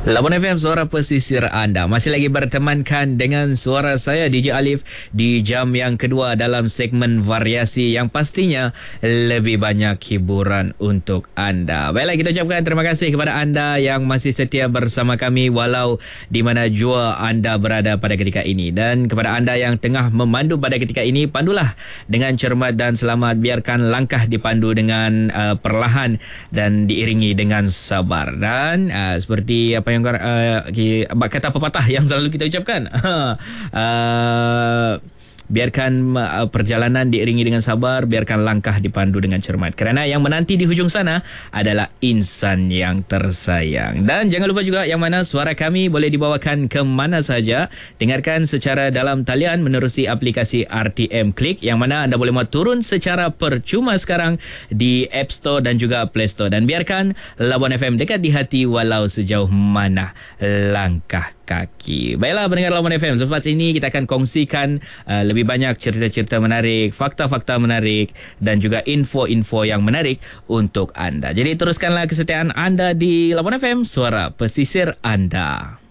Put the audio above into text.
Labuan FM, suara pesisir anda. Masih lagi bertemankan dengan suara saya, DJ Alif, di jam yang kedua dalam segmen variasi yang pastinya lebih banyak hiburan untuk anda. Baiklah, kita ucapkan terima kasih kepada anda yang masih setia bersama kami walau di mana jua anda berada pada ketika ini. Dan kepada anda yang tengah memandu pada ketika ini, pandulah dengan cermat dan selamat. Biarkan langkah dipandu dengan perlahan dan diiringi dengan sabar. Dan seperti apa yang kata pepatah yang selalu kita ucapkan, biarkan perjalanan diiringi dengan sabar, biarkan langkah dipandu dengan cermat, kerana yang menanti di hujung sana adalah insan yang tersayang. Dan jangan lupa juga yang mana suara kami boleh dibawakan ke mana saja. Dengarkan secara dalam talian menerusi aplikasi RTM Click, yang mana anda boleh turun secara percuma sekarang di App Store dan juga Play Store. Dan biarkan Labuan FM dekat di hati walau sejauh mana langkah kaki. Baiklah pendengar Labuan FM, selepas ini kita akan kongsikan lebih banyak cerita-cerita menarik, fakta-fakta menarik dan juga info-info yang menarik untuk anda. Jadi teruskanlah kesetiaan anda di Labuan FM, suara pesisir anda.